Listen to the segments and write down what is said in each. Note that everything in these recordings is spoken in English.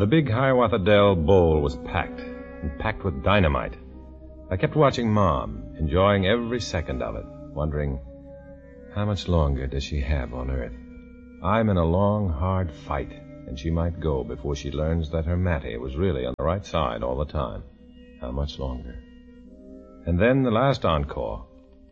The big Hiawatha Dell bowl was packed, and packed with dynamite. I kept watching Mom, enjoying every second of it, wondering, how much longer does she have on Earth? I'm in a long, hard fight, and she might go before she learns that her Mattie was really on the right side all the time. How much longer? And then the last encore.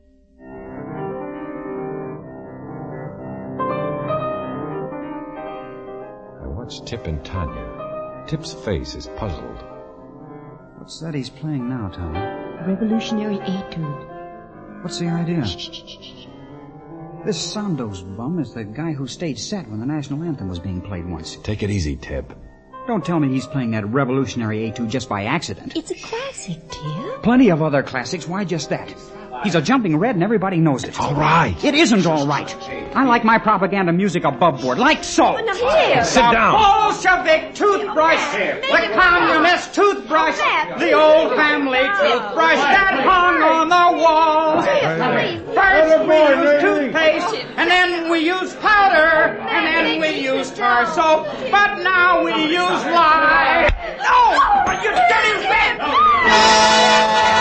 I watched Tip and Tanya. Tip's face is puzzled. What's that he's playing now, Tommy? Revolutionary Etude. What's the idea? This Sandoz bum is the guy who stayed set when the national anthem was being played once. Take it easy, Tip. Don't tell me he's playing that Revolutionary Etude just by accident. It's a classic, dear. Plenty of other classics. Why just that? He's a jumping red and everybody knows it. All right. It isn't all right. I like my propaganda music above board, like so. Dear. Sit down. Bolshevik toothbrush, the communist toothbrush, the old family toothbrush that hung on the wall. First we used toothpaste, and then we used powder, and then we used tar soap, but now we use lye. No! You dirty rat!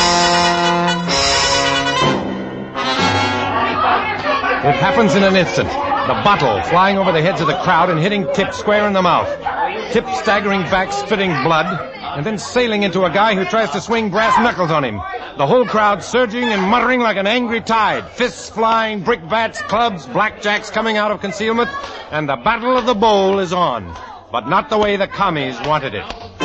It happens in an instant. The bottle flying over the heads of the crowd and hitting Tip square in the mouth. Tip staggering back, spitting blood, and then sailing into a guy who tries to swing brass knuckles on him. The whole crowd surging and muttering like an angry tide. Fists flying, brickbats, clubs, blackjacks coming out of concealment, and the Battle of the Bowl is on. But not the way the commies wanted it.